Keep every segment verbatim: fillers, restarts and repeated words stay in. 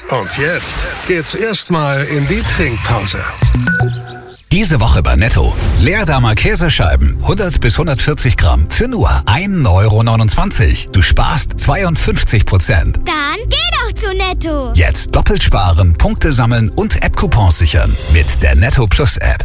Und jetzt geht's erstmal in die Trinkpause. Diese Woche bei Netto. Leerdamer Käsescheiben, hundert bis hundertvierzig Gramm, für nur ein Euro neunundzwanzig. Du sparst zweiundfünfzig Prozent. Dann geh doch zu Netto. Jetzt doppelt sparen, Punkte sammeln und App-Coupons sichern mit der Netto Plus App.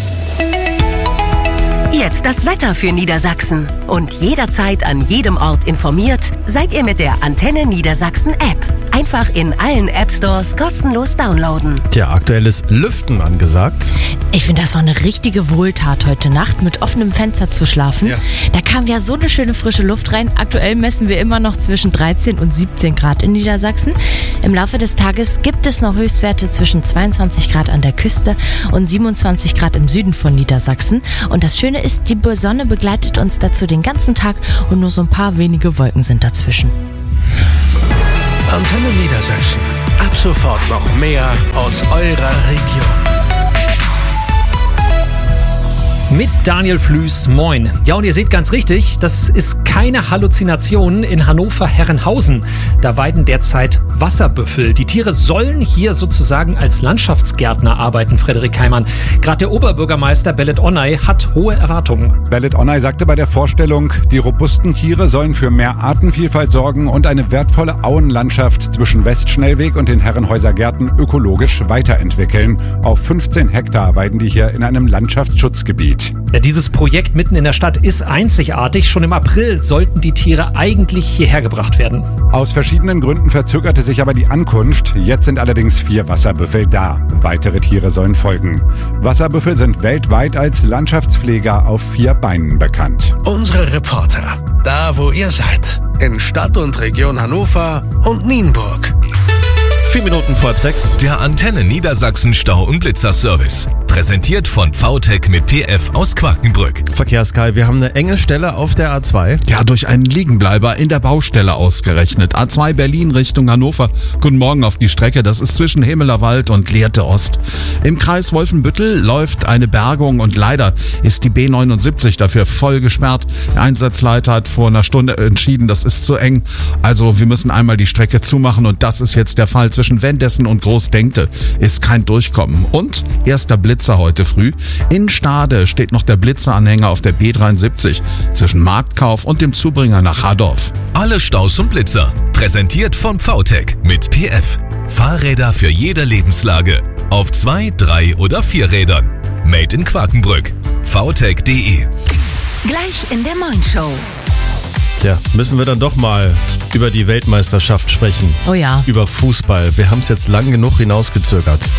Jetzt das Wetter für Niedersachsen. Und jederzeit an jedem Ort informiert seid ihr mit der Antenne Niedersachsen App. Einfach in allen App-Stores kostenlos downloaden. Tja, aktuell ist Lüften angesagt. Ich finde, das war eine richtige Wohltat heute Nacht, mit offenem Fenster zu schlafen. Ja. Da kam ja so eine schöne frische Luft rein. Aktuell messen wir immer noch zwischen dreizehn und siebzehn Grad in Niedersachsen. Im Laufe des Tages gibt es noch Höchstwerte zwischen zweiundzwanzig Grad an der Küste und siebenundzwanzig Grad im Süden von Niedersachsen. Und das Schöne ist, die Sonne begleitet uns dazu den ganzen Tag und nur so ein paar wenige Wolken sind dazwischen. Antenne Niedersachsen. Ab sofort noch mehr aus eurer Region. Mit Daniel Flüß, moin. Ja, und ihr seht ganz richtig, das ist keine Halluzination in Hannover-Herrenhausen. Da weiden derzeit Wasserbüffel. Die Tiere sollen hier sozusagen als Landschaftsgärtner arbeiten, Frederik Heimann. Gerade der Oberbürgermeister Belet Onay hat hohe Erwartungen. Belet Onay sagte bei der Vorstellung, die robusten Tiere sollen für mehr Artenvielfalt sorgen und eine wertvolle Auenlandschaft zwischen Westschnellweg und den Herrenhäuser Gärten ökologisch weiterentwickeln. Auf fünfzehn Hektar weiden die hier in einem Landschaftsschutzgebiet. Ja, dieses Projekt mitten in der Stadt ist einzigartig. Schon im April sollten die Tiere eigentlich hierher gebracht werden. Aus verschiedenen Gründen verzögerte sich aber die Ankunft. Jetzt sind allerdings vier Wasserbüffel da. Weitere Tiere sollen folgen. Wasserbüffel sind weltweit als Landschaftspfleger auf vier Beinen bekannt. Unsere Reporter, da wo ihr seid. In Stadt und Region Hannover und Nienburg. Vier Minuten vor halb sechs. Der Antenne Niedersachsen Stau- und Blitzerservice. Präsentiert von V T E C mit P F aus Quakenbrück. Verkehrskai, wir haben eine enge Stelle auf der A zwei. Ja, durch einen Liegenbleiber in der Baustelle ausgerechnet. A zwei Berlin Richtung Hannover. Guten Morgen auf die Strecke. Das ist zwischen Hemelerwald und Lehrte Ost. Im Kreis Wolfenbüttel läuft eine Bergung und leider ist die B neunundsiebzig dafür voll gesperrt. Der Einsatzleiter hat vor einer Stunde entschieden, das ist zu eng. Also wir müssen einmal die Strecke zumachen und das ist jetzt der Fall. Zwischen Wendessen und Großdenkte ist kein Durchkommen. Und erster Blitzer heute früh. In Stade steht noch der Blitzeranhänger auf der B dreiundsiebzig zwischen Marktkauf und dem Zubringer nach Hardorf. Alle Staus und Blitzer. Präsentiert von V T E C mit P F. Fahrräder für jede Lebenslage. Auf zwei, drei oder vier Rädern. Made in Quakenbrück. v t e c punkt d e. Gleich in der Moin Show. Tja, müssen wir dann doch mal über die Weltmeisterschaft sprechen. Oh ja. Über Fußball. Wir haben es jetzt lang genug hinausgezögert.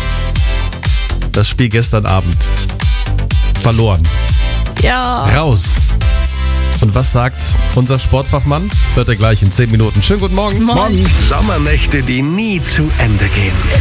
Das Spiel gestern Abend. Verloren. Ja. Raus. Und was sagt unser Sportfachmann? Das hört ihr gleich in zehn Minuten. Schönen guten Morgen. Morgen. Sommernächte, die nie zu Ende gehen.